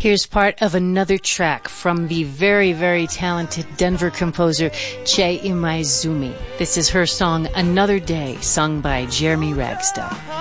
Here's part of another track from the very, very talented Denver composer Che Imaizumi. This is her song Another Day, sung by Jeremy Ragstad.